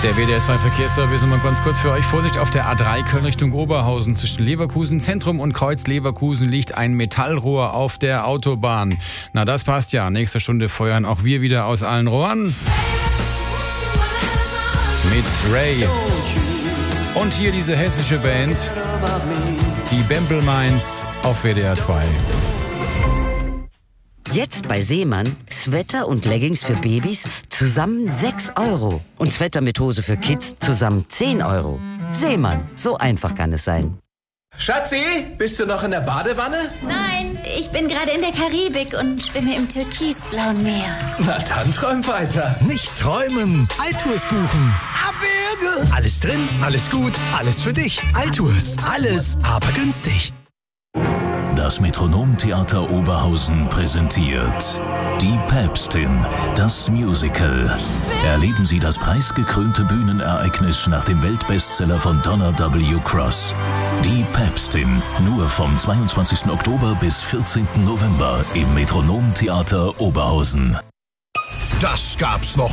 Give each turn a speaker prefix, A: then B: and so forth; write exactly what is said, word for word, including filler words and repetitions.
A: Der W D R zwei Verkehrsservice nochmal ganz kurz für euch. Vorsicht auf der A drei Köln Richtung Oberhausen. Zwischen Leverkusen Zentrum und Kreuz Leverkusen liegt ein Metallrohr auf der Autobahn. Na, das passt ja. Nächste Stunde feuern auch wir wieder aus allen Rohren. Mit Ray. Und hier diese hessische Band, die Bempel Mainz auf W D R zwei.
B: Jetzt bei Seemann Sweater und Leggings für Babys zusammen sechs Euro. Und Sweater mit Hose für Kids zusammen zehn Euro. Seemann, so einfach kann es sein.
C: Schatzi, bist du noch in der Badewanne?
D: Nein, ich bin gerade in der Karibik und schwimme im türkisblauen Meer.
C: Na dann träum weiter.
E: Nicht träumen, Altours buchen. Abwürge. Alles drin, alles gut, alles für dich. Altours, alles, aber günstig.
F: Das Metronomtheater Oberhausen präsentiert Die Päpstin, das Musical. Erleben Sie das preisgekrönte Bühnenereignis nach dem Weltbestseller von Donna W. Cross. Die Päpstin, nur vom zweiundzwanzigsten Oktober bis vierzehnten November im Metronomtheater Oberhausen.
E: Das gab's noch